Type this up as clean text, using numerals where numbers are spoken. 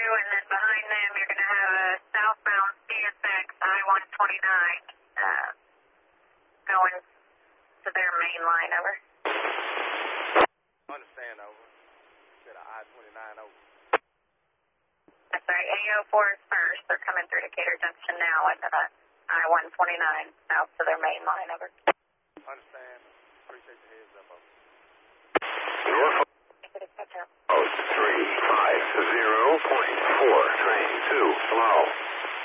and then behind them you're going to have a southbound CSX I-129 going to their main line, over. Understand, over. Said I-29, over. That's right, AO4 is first. They're coming through Decatur Junction now into the I-129 south to their main line, over. Understand. Appreciate the heads up, over. Norfolk Post 350.4, train 2, slow.